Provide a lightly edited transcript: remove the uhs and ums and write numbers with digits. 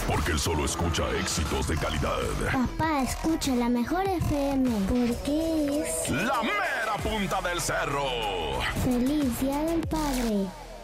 Porque él solo escucha éxitos de calidad. Papá, escucha la mejor FM. Porque es La mera punta del cerro. Feliz Día del Padre.